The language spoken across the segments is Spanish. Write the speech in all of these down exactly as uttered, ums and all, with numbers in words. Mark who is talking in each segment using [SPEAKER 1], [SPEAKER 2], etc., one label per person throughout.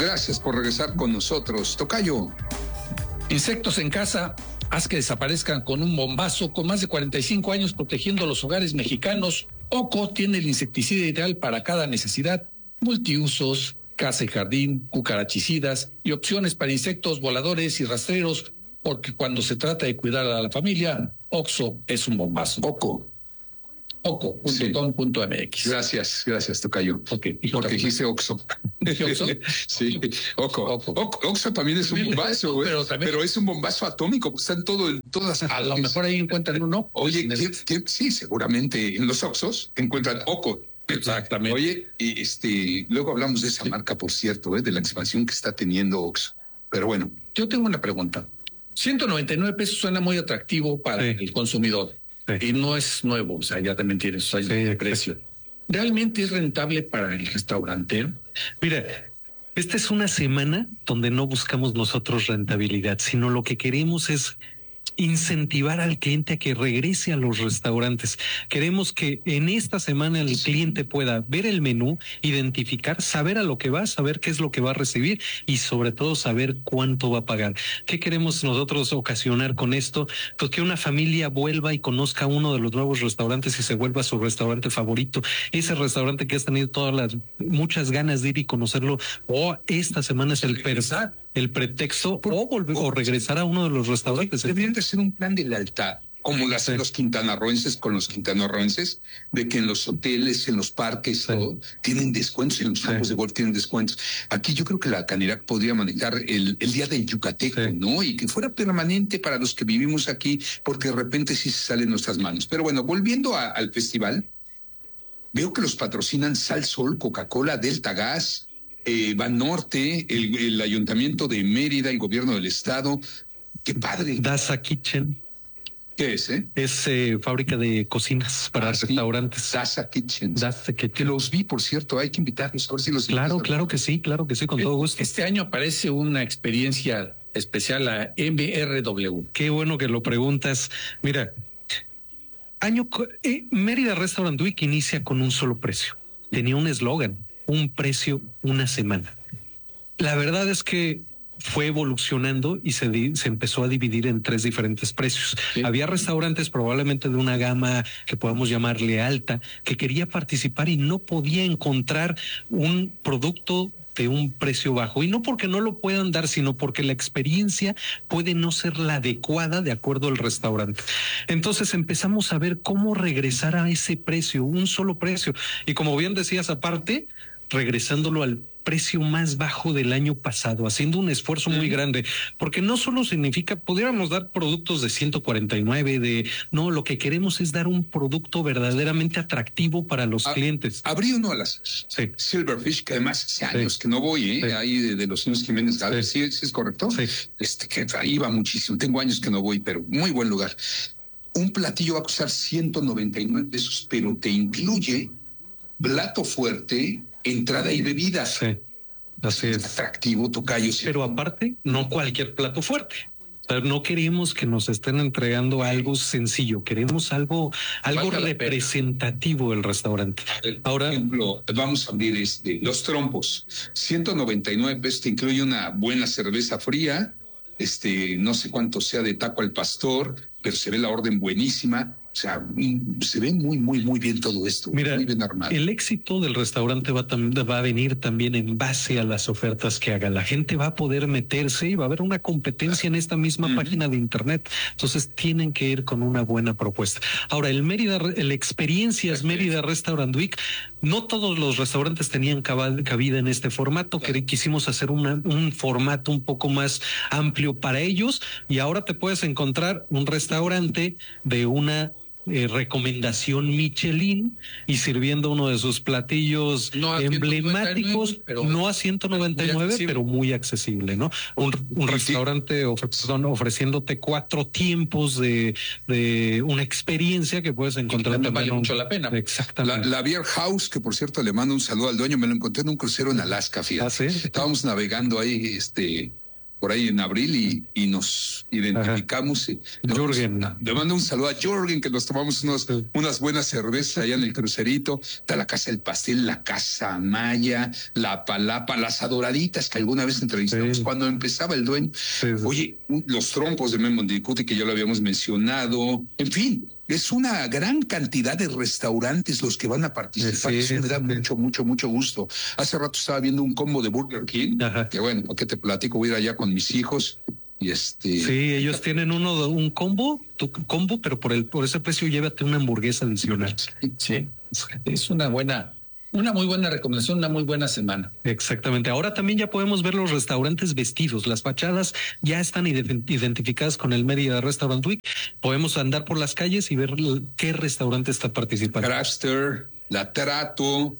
[SPEAKER 1] Gracias por regresar con nosotros. Tocayo.
[SPEAKER 2] Insectos en casa, haz que desaparezcan con un bombazo. Con más de cuarenta y cinco años protegiendo los hogares mexicanos, OCO tiene el insecticida ideal para cada necesidad. Multiusos, casa y jardín, cucarachicidas y opciones para insectos voladores y rastreros, porque cuando se trata de cuidar a la familia, OXO es un bombazo.
[SPEAKER 1] OCO.
[SPEAKER 2] oco punto com punto m x.
[SPEAKER 1] Gracias, gracias, Tocayo.
[SPEAKER 2] Okay.
[SPEAKER 1] Porque dijiste Oxo.
[SPEAKER 2] ¿Oxo?
[SPEAKER 1] Sí, Oco. Oco. Oco. Oxo también es un bombazo, güey. Pero, también... pero es un bombazo atómico, pues están todo, en todas.
[SPEAKER 2] A lo mejor ahí encuentran uno.
[SPEAKER 1] Oye, ¿qué, qué? Sí, seguramente en los Oxos encuentran Oco.
[SPEAKER 2] Exactamente.
[SPEAKER 1] Oye, este, luego hablamos de esa marca, por cierto, ¿eh? De la expansión que está teniendo Oxo. Pero bueno.
[SPEAKER 2] Yo tengo una pregunta. ciento noventa y nueve pesos suena muy atractivo para sí. el consumidor. Sí. Y no es nuevo, o sea, ya también tiene sus años sí, de precio. ¿Realmente es rentable para el restaurantero?
[SPEAKER 3] Mira, esta es una semana donde no buscamos nosotros rentabilidad, sino lo que queremos es incentivar al cliente a que regrese a los restaurantes. Queremos que en esta semana el cliente pueda ver el menú, identificar, saber a lo que va, saber qué es lo que va a recibir y sobre todo saber cuánto va a pagar. ¿Qué queremos nosotros ocasionar con esto? Pues que una familia vuelva y conozca uno de los nuevos restaurantes y se vuelva su restaurante favorito. Ese restaurante que has tenido todas las muchas ganas de ir y conocerlo. O oh, esta semana es el persar. El pretexto o volver o regresar a uno de los restaurantes.
[SPEAKER 1] Deberían de ser un plan de lealtad, como lo hacen sí. los quintanarroenses con los quintanarroenses, de que en los hoteles, en los parques, sí. todo, tienen descuentos, en los campos sí. de golf tienen descuentos. Aquí yo creo que la Canirac podría manejar el, el día del yucateco, sí. ¿no? Y que fuera permanente para los que vivimos aquí, porque de repente sí se sale en nuestras manos. Pero bueno, volviendo a, al festival, veo que los patrocinan Sal Sol, Coca-Cola, Delta Gas, Eh, Banorte, el, el Ayuntamiento de Mérida, el Gobierno del Estado. ¡Qué padre!
[SPEAKER 3] Daza Kitchen.
[SPEAKER 1] ¿Qué es, eh?
[SPEAKER 3] Es eh, fábrica de cocinas para ah, restaurantes.
[SPEAKER 1] Sí. Daza Kitchen.
[SPEAKER 3] Daza Kitchen.
[SPEAKER 1] Que los vi, por cierto, hay que invitarlos a ver si los
[SPEAKER 3] Claro,
[SPEAKER 1] invitan.
[SPEAKER 3] claro que sí, claro que sí, con
[SPEAKER 2] eh,
[SPEAKER 3] todo gusto.
[SPEAKER 2] Este año aparece una experiencia especial a M R W.
[SPEAKER 3] Qué bueno que lo preguntas. Mira, año eh, Mérida Restaurant Week inicia con un solo precio. Tenía un eslogan. Un precio, una semana. La verdad es que fue evolucionando y se, di, se empezó a dividir en tres diferentes precios. Sí. Había restaurantes probablemente de una gama que podamos llamarle alta, que quería participar y no podía encontrar un producto de un precio bajo, y no porque no lo puedan dar, sino porque la experiencia puede no ser la adecuada de acuerdo al restaurante. Entonces empezamos a ver cómo regresar a ese precio, un solo precio, y como bien decías, aparte regresándolo al precio más bajo del año pasado, haciendo un esfuerzo muy grande, porque no solo significa, pudiéramos dar productos de ciento cuarenta y nueve, de no, lo que queremos es dar un producto verdaderamente atractivo para los a, clientes.
[SPEAKER 1] Abrí uno a las sí. Silverfish, que además hace años sí. que no voy, ¿eh? Sí. Ahí de, de los señores Jiménez Gálvez, sí. ¿Sí, ¿sí es correcto?
[SPEAKER 3] Sí.
[SPEAKER 1] Este, que ahí va muchísimo, tengo años que no voy, pero muy buen lugar. Un platillo va a costar ciento noventa y nueve pesos, pero te incluye plato fuerte, entrada y bebida.
[SPEAKER 3] Sí, así es.
[SPEAKER 1] Atractivo, tocayo. ¿Sí?
[SPEAKER 3] Pero aparte, no cualquier plato fuerte. O sea, no queremos que nos estén entregando algo sencillo, queremos algo, algo representativo del restaurante.
[SPEAKER 1] Ahora, por ejemplo, vamos a abrir este, los trompos. ciento noventa y nueve pesos, te incluye una buena cerveza fría, este, no sé cuánto sea de taco al pastor, pero se ve la orden buenísima. O sea, se ve muy, muy, muy bien todo esto.
[SPEAKER 3] Mira,
[SPEAKER 1] muy bien armado.
[SPEAKER 3] El éxito del restaurante va, va a venir también en base a las ofertas que haga. La gente va a poder meterse y va a haber una competencia en esta misma uh-huh. página de internet. Entonces tienen que ir con una buena propuesta. Ahora, el Mérida, el Experiencias Mérida Restaurant Week, no todos los restaurantes tenían cabida en este formato. Claro. Que quisimos hacer una, un formato un poco más amplio para ellos, y ahora te puedes encontrar un restaurante de una Eh, recomendación Michelin y sirviendo uno de sus platillos no emblemáticos, pero no a ciento noventa y nueve, pero muy accesible, ¿no? Un, un restaurante ofre, perdón, ofreciéndote cuatro tiempos de, de una experiencia que puedes encontrar.
[SPEAKER 2] Que
[SPEAKER 3] también
[SPEAKER 2] vale
[SPEAKER 3] un,
[SPEAKER 2] mucho la pena.
[SPEAKER 3] Exactamente.
[SPEAKER 1] La, la Beer House, que por cierto le mando un saludo al dueño, me lo encontré en un crucero en Alaska, fíjate.
[SPEAKER 3] ¿Ah, sí?
[SPEAKER 1] Estábamos navegando ahí, este... por ahí en abril y, y nos identificamos. Y
[SPEAKER 3] Jürgen.
[SPEAKER 1] Le mando un saludo a Jürgen, que nos tomamos unos, unas buenas cervezas allá en el crucerito. Está la Casa del Pastel, la Casa Maya, la Palapa, las Adoraditas que alguna vez entrevistamos sí. cuando empezaba el dueño. Sí, sí. Oye, los trompos de Memo Mendicuti que ya lo habíamos mencionado. En fin, es una gran cantidad de restaurantes los que van a participar. Sí, Eso me da sí. mucho, mucho, mucho gusto. Hace rato estaba viendo un combo de Burger King, Ajá. que bueno, ¿para qué te platico? Voy a ir allá con mis hijos y este...
[SPEAKER 3] Sí, ellos tienen uno un combo, tu combo, pero por el por ese precio llévate una hamburguesa adicional.
[SPEAKER 2] Sí, es una buena... Una muy buena recomendación, una muy buena semana.
[SPEAKER 3] Exactamente. Ahora también ya podemos ver los restaurantes vestidos. Las fachadas ya están identificadas con el Mérida Restaurant Week. Podemos andar por las calles y ver qué restaurante está participando.
[SPEAKER 1] Crafter, La Trato,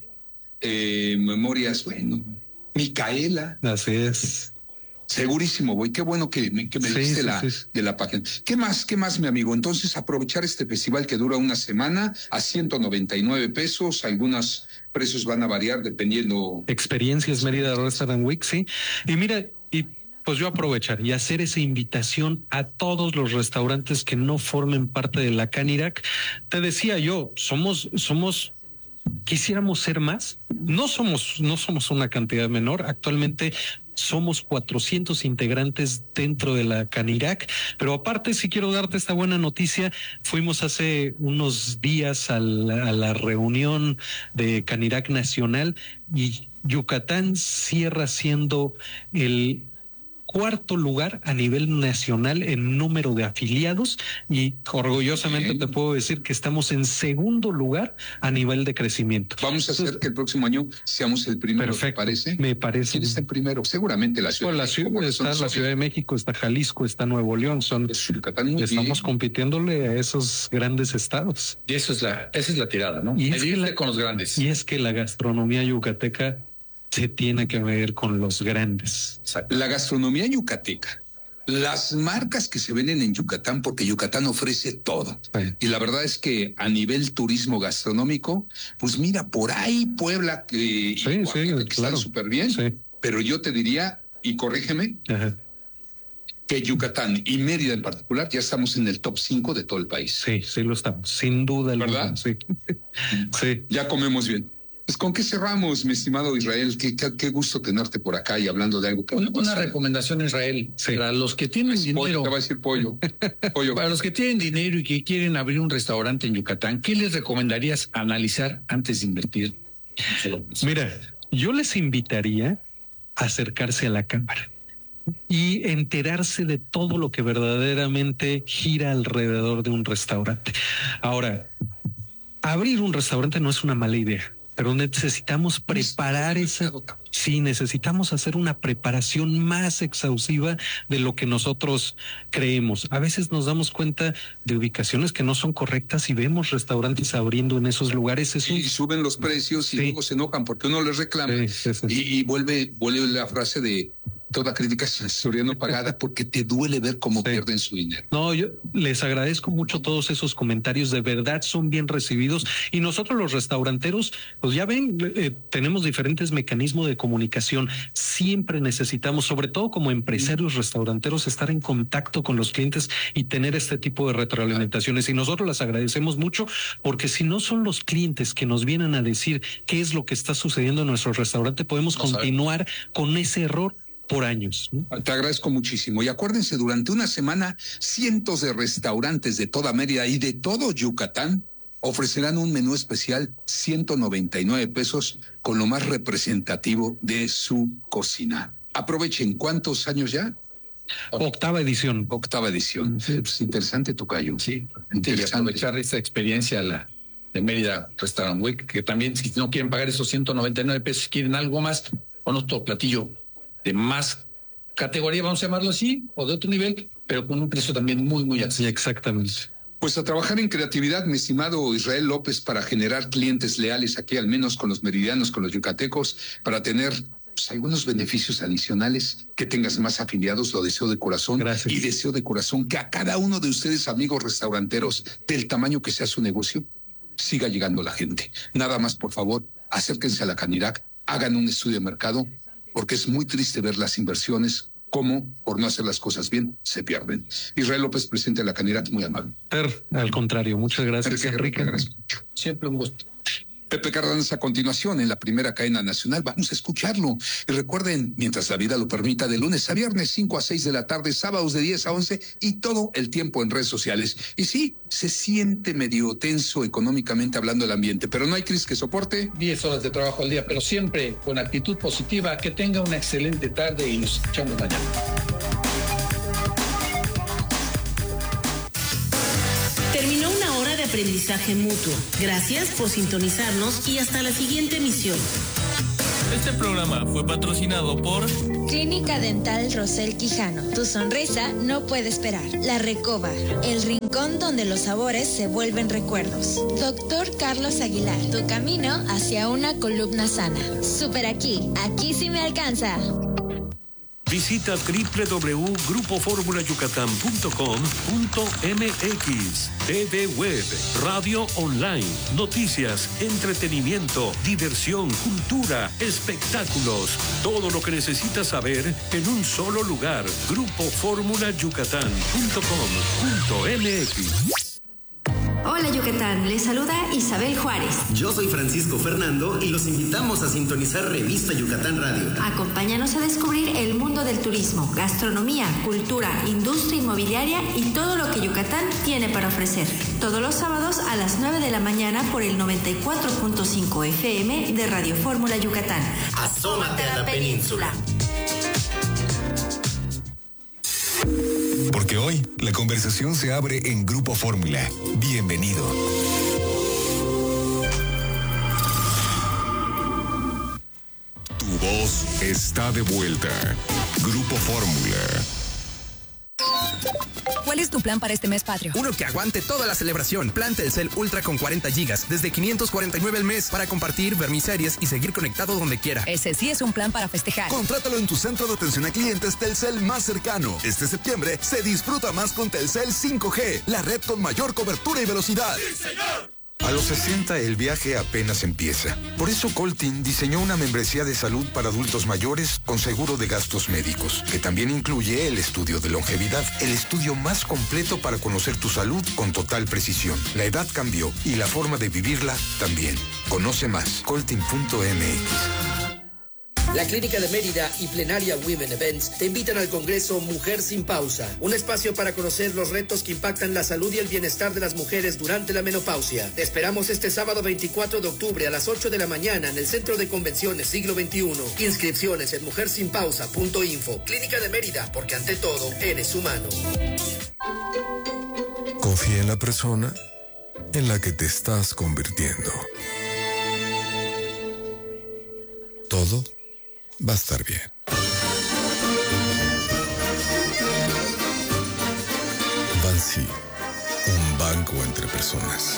[SPEAKER 1] eh, Memorias, bueno, Micaela.
[SPEAKER 3] Así es.
[SPEAKER 1] Segurísimo, güey. Qué bueno que me, que me sí, diste sí, la, sí. de la página. ¿Qué más, qué más, mi amigo? Entonces, aprovechar este festival que dura una semana a ciento noventa y nueve pesos. Algunos precios van a variar dependiendo.
[SPEAKER 3] Experiencias Mérida Restaurant Week, sí. Y mira, y pues yo aprovechar y hacer esa invitación a todos los restaurantes que no formen parte de la Canirac. Te decía yo, somos, somos. Quisiéramos ser más. No somos, no somos una cantidad menor. Actualmente somos cuatrocientos integrantes dentro de la Canirac, pero aparte sí quiero darte esta buena noticia. Fuimos hace unos días a la, a la reunión de Canirac Nacional y Yucatán cierra siendo el cuarto lugar a nivel nacional en número de afiliados y orgullosamente Bien. te puedo decir que estamos en segundo lugar a nivel de crecimiento.
[SPEAKER 1] Vamos a hacer Entonces, que el próximo año seamos el primero,
[SPEAKER 3] perfecto,
[SPEAKER 1] ¿te parece?
[SPEAKER 3] Me parece.
[SPEAKER 1] ¿Quién está el primero? Seguramente la Ciudad
[SPEAKER 3] pues
[SPEAKER 1] de México.
[SPEAKER 3] La ciudad, está la Ciudad de México, está Jalisco, está Nuevo León. Son, Yucatán, estamos bien. compitiéndole a esos grandes estados.
[SPEAKER 2] Y eso es la, esa es la tirada, ¿no?
[SPEAKER 3] Y es que la,
[SPEAKER 2] con los grandes.
[SPEAKER 3] Y es que la gastronomía yucateca se tiene que ver con los grandes.
[SPEAKER 1] La gastronomía yucateca, las marcas que se venden en Yucatán, porque Yucatán ofrece todo. Sí. Y la verdad es que a nivel turismo gastronómico, pues mira, por ahí Puebla que,
[SPEAKER 3] sí,
[SPEAKER 1] y
[SPEAKER 3] sí,
[SPEAKER 1] que
[SPEAKER 3] claro.
[SPEAKER 1] están súper bien, sí. pero yo te diría, y corrígeme, Ajá. que Yucatán y Mérida en particular ya estamos en el top cinco de todo el país.
[SPEAKER 3] Sí, sí lo estamos, sin duda.
[SPEAKER 1] ¿Verdad?
[SPEAKER 3] Sí. sí.
[SPEAKER 1] Ya comemos bien. Pues ¿con qué cerramos, mi estimado Israel? Qué, qué, qué gusto tenerte por acá y hablando de algo que...
[SPEAKER 2] Una, una recomendación, Israel, sí. para los que tienen
[SPEAKER 1] es
[SPEAKER 2] dinero...
[SPEAKER 1] Pollo, te va a decir pollo. pollo.
[SPEAKER 2] Para los que tienen dinero y que quieren abrir un restaurante en Yucatán, ¿qué les recomendarías analizar antes de invertir?
[SPEAKER 3] Mira, yo les invitaría a acercarse a la cámara y enterarse de todo lo que verdaderamente gira alrededor de un restaurante. Ahora, abrir un restaurante no es una mala idea, pero necesitamos preparar esa... Sí, necesitamos hacer una preparación más exhaustiva de lo que nosotros creemos. A veces nos damos cuenta de ubicaciones que no son correctas y vemos restaurantes abriendo en esos lugares. Es un...
[SPEAKER 1] Y suben los precios y sí. luego se enojan porque uno les reclama. Sí, sí, sí. Y, y vuelve, vuelve la frase de... Toda crítica es no pagada porque te duele ver cómo sí. pierden su dinero.
[SPEAKER 3] No, yo les agradezco mucho todos esos comentarios, de verdad son bien recibidos y nosotros los restauranteros, pues ya ven, eh, tenemos diferentes mecanismos de comunicación. Siempre necesitamos, sobre todo como empresarios restauranteros, estar en contacto con los clientes y tener este tipo de retroalimentaciones. Y nosotros las agradecemos mucho porque si no son los clientes que nos vienen a decir qué es lo que está sucediendo en nuestro restaurante, podemos no continuar sabe. con ese error por años. ¿no?
[SPEAKER 1] Te agradezco muchísimo. Y acuérdense, durante una semana, cientos de restaurantes de toda Mérida y de todo Yucatán ofrecerán un menú especial, ciento noventa y nueve pesos, con lo más representativo de su cocina. Aprovechen. ¿Cuántos años ya?
[SPEAKER 3] Octava edición.
[SPEAKER 1] Octava edición. Sí, pues interesante, tocayo.
[SPEAKER 2] Sí, interesante. Aprovechar esta experiencia la de Mérida Restaurant Week, que también si no quieren pagar esos ciento noventa y nueve pesos, quieren algo más, con otro platillo de más categoría, vamos a llamarlo así, o de otro nivel, pero con un precio también muy, muy accesible.
[SPEAKER 3] Exactamente.
[SPEAKER 1] Pues a trabajar en creatividad, mi estimado Israel López, para generar clientes leales aquí, al menos con los meridianos, con los yucatecos, para tener pues, algunos beneficios adicionales, que tengas más afiliados, lo deseo de corazón.
[SPEAKER 3] Gracias.
[SPEAKER 1] Y deseo de corazón que a cada uno de ustedes, amigos restauranteros, del tamaño que sea su negocio, siga llegando la gente. Nada más, por favor, acérquense a la Canirac, hagan un estudio de mercado, porque es muy triste ver las inversiones cómo, por no hacer las cosas bien, se pierden. Israel López, presidente de la Canirac, muy amable.
[SPEAKER 3] Per, al contrario, muchas gracias, Enrique.
[SPEAKER 1] Enrique.
[SPEAKER 2] Siempre un gusto.
[SPEAKER 1] Pepe Cárdenas a continuación en la primera cadena nacional. Vamos a escucharlo. Y recuerden, mientras la vida lo permita, de lunes a viernes, cinco a seis de la tarde, sábados de diez a once y todo el tiempo en redes sociales. Y sí, se siente medio tenso económicamente hablando del ambiente, pero no hay crisis que soporte.
[SPEAKER 2] diez horas de trabajo al día, pero siempre con actitud positiva. Que tenga una excelente tarde y nos escuchamos mañana.
[SPEAKER 4] Terminó una hora de aprendizaje mutuo. Gracias por sintonizarnos y hasta la siguiente emisión.
[SPEAKER 5] Este programa fue patrocinado por
[SPEAKER 6] Clínica Dental Rosel Quijano. Tu sonrisa no puede esperar. La Recoba, el rincón donde los sabores se vuelven recuerdos. Doctor Carlos Aguilar, tu camino hacia una columna sana. Super aquí, aquí sí me alcanza.
[SPEAKER 7] Visita doble u doble u doble u punto grupo fórmula yucatán punto com punto m x. T V Web, radio online, noticias, entretenimiento, diversión, cultura, espectáculos. Todo lo que necesitas saber en un solo lugar. grupo fórmula yucatán punto com punto m x.
[SPEAKER 8] Hola Yucatán, les saluda Isabel Juárez.
[SPEAKER 9] Yo soy Francisco Fernando y los invitamos a sintonizar Revista Yucatán Radio.
[SPEAKER 8] Acompáñanos a descubrir el mundo del turismo, gastronomía, cultura, industria inmobiliaria y todo lo que Yucatán tiene para ofrecer. Todos los sábados a las nueve de la mañana por el noventa y cuatro punto cinco F M de Radio Fórmula Yucatán.
[SPEAKER 9] Asómate a la península.
[SPEAKER 10] Porque hoy la conversación se abre en Grupo Fórmula. Bienvenido. Tu voz está de vuelta. Grupo Fórmula.
[SPEAKER 11] ¿Cuál es tu plan para este mes patrio?
[SPEAKER 12] Uno que aguante toda la celebración. Plan Telcel Ultra con cuarenta gigas, desde quinientos cuarenta y nueve al mes, para compartir, ver mis series y seguir conectado donde quiera.
[SPEAKER 11] Ese sí es un plan para festejar.
[SPEAKER 13] Contrátalo en tu centro de atención a clientes Telcel más cercano. Este septiembre se disfruta más con Telcel cinco G, la red con mayor cobertura y velocidad.
[SPEAKER 14] ¡Sí, señor! A los sesenta el viaje apenas empieza. Por eso Coltin diseñó una membresía de salud para adultos mayores con seguro de gastos médicos, que también incluye el estudio de longevidad, el estudio más completo para conocer tu salud con total precisión. La edad cambió y la forma de vivirla también. Conoce más, coltin punto m x.
[SPEAKER 15] La Clínica de Mérida y Plenaria Women Events te invitan al Congreso Mujer Sin Pausa, un espacio para conocer los retos que impactan la salud y el bienestar de las mujeres durante la menopausia. Te esperamos este sábado veinticuatro de octubre a las ocho de la mañana en el Centro de Convenciones Siglo veintiuno. Inscripciones en mujer sin pausa punto info. Clínica de Mérida, porque ante todo eres humano.
[SPEAKER 10] Confía en la persona en la que te estás convirtiendo. Todo va a estar bien. Bansi, un banco entre personas.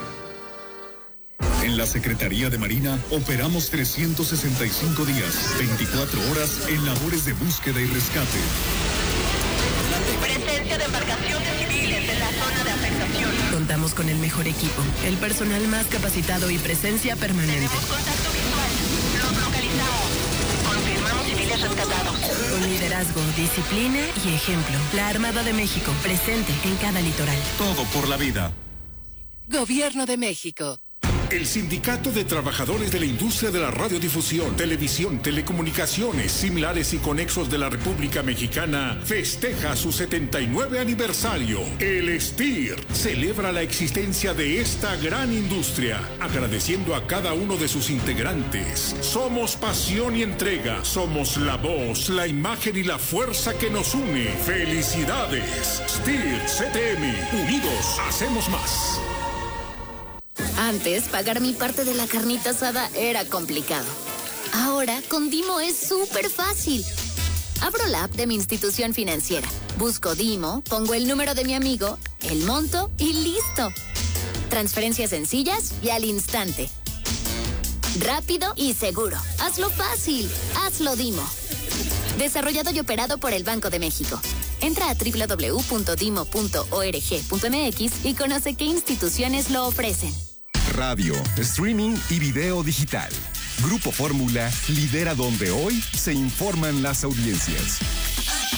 [SPEAKER 16] En la Secretaría de Marina operamos trescientos sesenta y cinco días, veinticuatro horas en labores de búsqueda y rescate.
[SPEAKER 17] Presencia de embarcaciones civiles en la zona de afectación.
[SPEAKER 18] Contamos con el mejor equipo, el personal más capacitado y presencia permanente.
[SPEAKER 17] Tenemos contacto visual. Los localizamos. Confirmamos civiles rescatados.
[SPEAKER 18] Con liderazgo, disciplina y ejemplo. La Armada de México, presente en cada litoral.
[SPEAKER 16] Todo por la vida.
[SPEAKER 18] Gobierno de México.
[SPEAKER 16] El Sindicato de Trabajadores de la Industria de la Radiodifusión, Televisión, Telecomunicaciones, Similares y Conexos de la República Mexicana festeja su setenta y nueve aniversario. El S T I R celebra la existencia de esta gran industria, agradeciendo a cada uno de sus integrantes. Somos pasión y entrega, somos la voz, la imagen y la fuerza que nos une. ¡Felicidades! S T I R C T M, unidos hacemos más.
[SPEAKER 19] Antes, pagar mi parte de la carnita asada era complicado. Ahora, con Dimo es súper fácil. Abro la app de mi institución financiera, busco Dimo, pongo el número de mi amigo, el monto y listo. Transferencias sencillas y al instante. Rápido y seguro. Hazlo fácil. Hazlo Dimo. Desarrollado y operado por el Banco de México. Entra a doble u doble u doble u punto dimo punto org punto m x y conoce qué instituciones lo ofrecen.
[SPEAKER 10] Radio, streaming y video digital. Grupo Fórmula lidera donde hoy se informan las audiencias.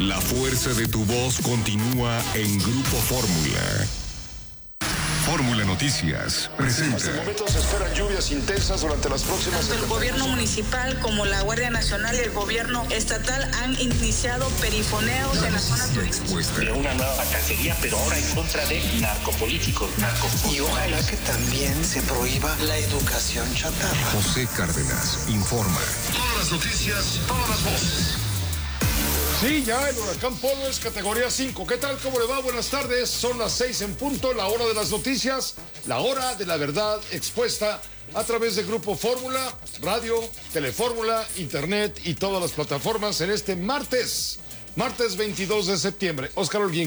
[SPEAKER 13] La fuerza de tu voz continúa en Grupo Fórmula. Fórmula Noticias presenta.
[SPEAKER 20] Hasta el momento se esperan lluvias intensas durante las próximas...
[SPEAKER 21] Tanto el gobierno municipal como la Guardia Nacional y el gobierno estatal han iniciado perifoneos en la zona turística.
[SPEAKER 22] Una nueva cacería, pero ahora en contra de narcopolíticos. narcopolíticos.
[SPEAKER 23] Y ojalá que también se prohíba la educación chatarra.
[SPEAKER 13] José Cárdenas informa.
[SPEAKER 20] Todas las noticias, todas las voces. Sí, ya el huracán Polo es categoría cinco. ¿Qué tal? ¿Cómo le va? Buenas tardes. Son las seis en punto, la hora de las noticias, la hora de la verdad expuesta a través de Grupo Fórmula, radio, Telefórmula, internet y todas las plataformas en este martes, martes veintidós de septiembre. Óscar Holguín.